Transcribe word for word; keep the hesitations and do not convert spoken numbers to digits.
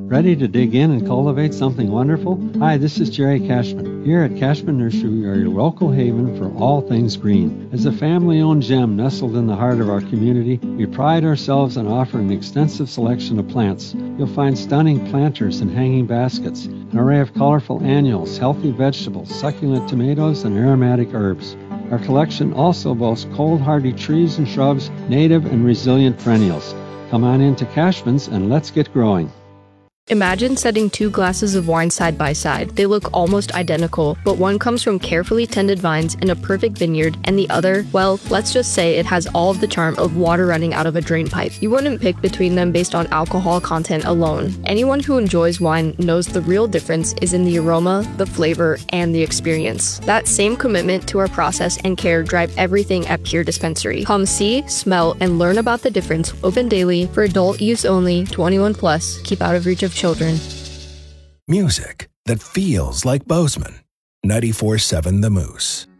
Ready to dig in and cultivate something wonderful? Hi, this is Jerry Cashman. Here at Cashman Nursery, we are your local haven for all things green. As a family-owned gem nestled in the heart of our community, we pride ourselves on offering an extensive selection of plants. You'll find stunning planters and hanging baskets, an array of colorful annuals, healthy vegetables, succulent tomatoes, and aromatic herbs. Our collection also boasts cold-hardy trees and shrubs, native and resilient perennials. Come on into Cashman's and let's get growing. Imagine setting two glasses of wine side by side. They look almost identical, but one comes from carefully tended vines in a perfect vineyard, and the other, well, let's just say it has all of the charm of water running out of a drain pipe. You wouldn't pick between them based on alcohol content alone. Anyone who enjoys wine knows the real difference is in the aroma, the flavor, and the experience. That same commitment to our process and care drive everything at Pure Dispensary. Come see, smell, and learn about the difference. Open daily, for adult use only, twenty-one plus, keep out of reach of children. Music that feels like Bozeman. ninety-four point seven The Moose.